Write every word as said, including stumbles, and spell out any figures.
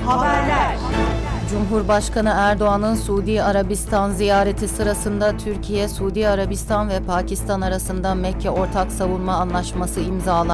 Haberler. Cumhurbaşkanı Erdoğan'ın Suudi Arabistan ziyareti sırasında Türkiye, Suudi Arabistan ve Pakistan arasında Mekke Ortak Savunma Anlaşması imzalandı.